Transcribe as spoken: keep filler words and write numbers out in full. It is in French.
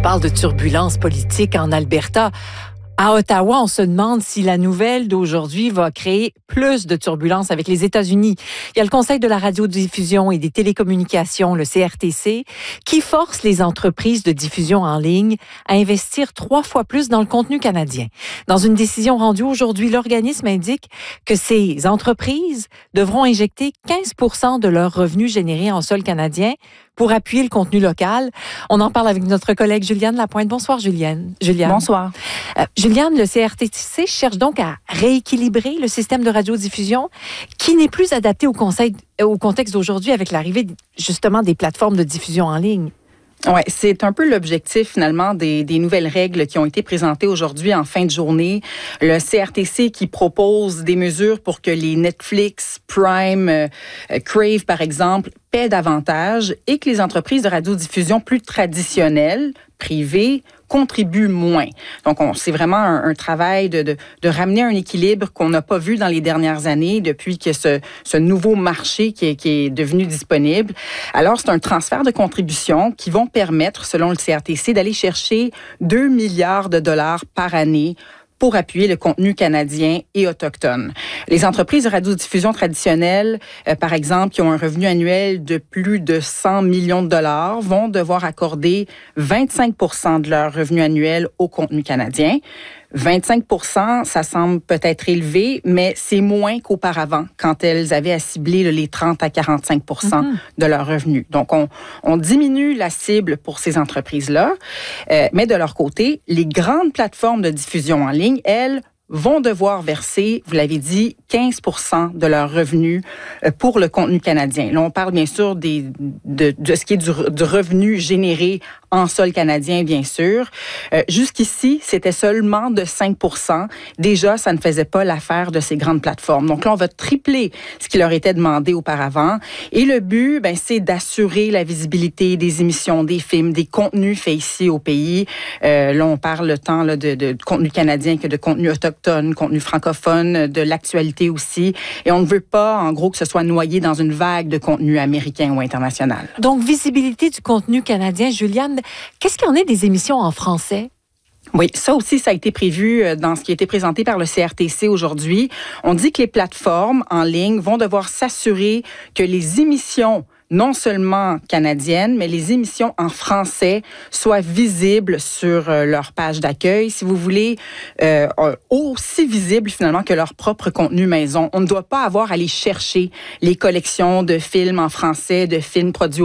parle de turbulences politiques en Alberta. À Ottawa, on se demande si la nouvelle d'aujourd'hui va créer plus de turbulences avec les États-Unis. Il y a le Conseil de la radiodiffusion et des télécommunications, le C R T C, qui force les entreprises de diffusion en ligne à investir trois fois plus dans le contenu canadien. Dans une décision rendue aujourd'hui, l'organisme indique que ces entreprises devront injecter quinze pour cent de leurs revenus générés en sol canadien pour appuyer le contenu local. On en parle avec notre collègue Juliane Lapointe. Bonsoir, Juliane. Juliane. Bonsoir. Euh, Juliane, le C R T C cherche donc à rééquilibrer le système de radiodiffusion qui n'est plus adapté au, conseil, au contexte d'aujourd'hui avec l'arrivée justement des plateformes de diffusion en ligne. Oui, c'est un peu l'objectif finalement des, des nouvelles règles qui ont été présentées aujourd'hui en fin de journée. Le C R T C qui propose des mesures pour que les Netflix, Prime, euh, Crave par exemple, paient davantage et que les entreprises de radiodiffusion plus traditionnelles, privées, contribuent moins. Donc, on, c'est vraiment un, un travail de, de, de ramener un équilibre qu'on n'a pas vu dans les dernières années depuis que ce, ce nouveau marché qui est, qui est devenu disponible. Alors, c'est un transfert de contributions qui vont permettre, selon le C R T C, d'aller chercher deux milliards de dollars par année pour appuyer le contenu canadien et autochtone. Les entreprises de radiodiffusion traditionnelles, euh, par exemple, qui ont un revenu annuel de plus de cent millions de dollars, vont devoir accorder vingt-cinq pour cent de leur revenu annuel au contenu canadien. vingt-cinq pour cent, ça semble peut-être élevé, mais c'est moins qu'auparavant, quand elles avaient à cibler les trente à quarante-cinq pour cent mm-hmm. de leurs revenus. Donc, on, on diminue la cible pour ces entreprises-là, euh, mais de leur côté, les grandes plateformes de diffusion en ligne, elles, vont devoir verser, vous l'avez dit, quinze pour cent de leurs revenus pour le contenu canadien. Là, on parle bien sûr des, de, de ce qui est du, du revenu généré en sol canadien, bien sûr. Euh, jusqu'ici, c'était seulement de cinq pour cent. Déjà, ça ne faisait pas l'affaire de ces grandes plateformes. Donc là, on va tripler ce qui leur était demandé auparavant. Et le but, ben, c'est d'assurer la visibilité des émissions, des films, des contenus faits ici au pays. Euh, là, on parle tant là, de, de, de contenu canadien que de contenu autochtone, contenu francophone, de l'actualité aussi. Et on ne veut pas, en gros, que ce soit noyé dans une vague de contenu américain ou international. Donc, visibilité du contenu canadien. Juliane, qu'est-ce qu'il y en est des émissions en français? Oui, ça aussi, ça a été prévu dans ce qui a été présenté par le C R T C aujourd'hui. On dit que les plateformes en ligne vont devoir s'assurer que les émissions non seulement canadiennes, mais les émissions en français soient visibles sur euh, leur page d'accueil, si vous voulez, euh, aussi visibles finalement que leur propre contenu maison. On ne doit pas avoir à aller chercher les collections de films en français, de films produits